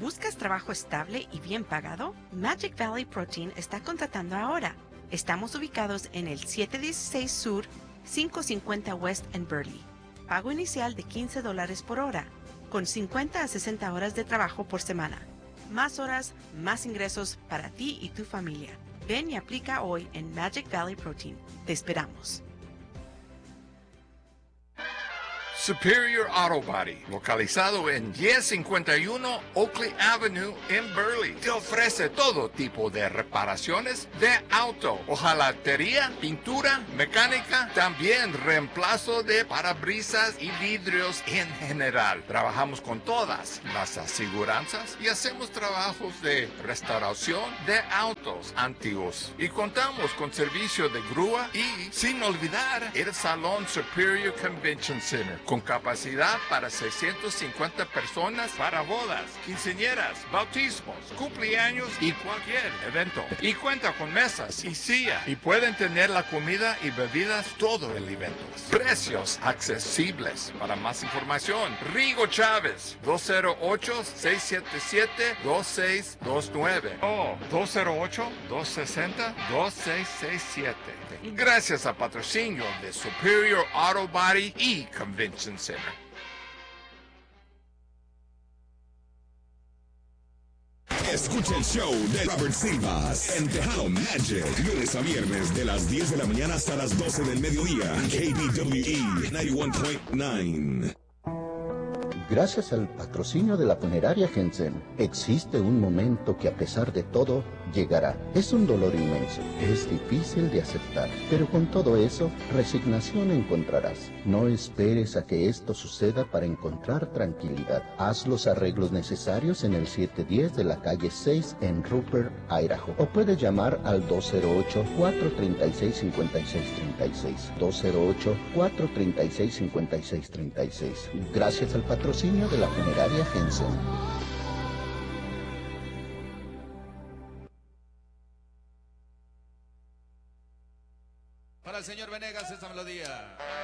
¿Buscas trabajo estable y bien pagado? Magic Valley Protein está contratando ahora. Estamos ubicados en el 716 Sur, 550 West en Burley. Pago inicial de $15 por hora, con 50 a 60 horas de trabajo por semana. Más horas, más ingresos para ti y tu familia. Ven y aplica hoy en Magic Valley Protein. Te esperamos. Superior Auto Body, localizado en 1051 Oakley Avenue en Burley, te ofrece todo tipo de reparaciones de auto, hojalatería, pintura, mecánica, también reemplazo de parabrisas y vidrios en general. Trabajamos con todas las aseguranzas y hacemos trabajos de restauración de autos antiguos. Y contamos con servicio de grúa y, sin olvidar, el Salón Superior Convention Center, con capacidad para 650 personas para bodas, quinceañeras, bautismos, cumpleaños y cualquier evento. Y cuenta con mesas y silla y pueden tener la comida y bebidas todo el evento. Precios accesibles. Para más información, Rigo Chávez, 208-677-2629 o 208-260-2667. Gracias al patrocinio de Superior Auto Body y Convention Center. Escucha el show de Robert Silvas en Tejano Magic, lunes a viernes de las 10 de la mañana hasta las 12 del mediodía. KBWE 91.9. Gracias al patrocinio de la funeraria Jensen, existe un momento que a pesar de todo, llegará. Es un dolor inmenso, es difícil de aceptar, pero con todo eso, resignación encontrarás. No esperes a que esto suceda para encontrar tranquilidad. Haz los arreglos necesarios en el 710 de la calle 6 en Rupert, Idaho. O puedes llamar al 208-436-5636. 208-436-5636. Gracias al patrocinio de la funeraria Jensen. Para el señor Venegas esta melodía.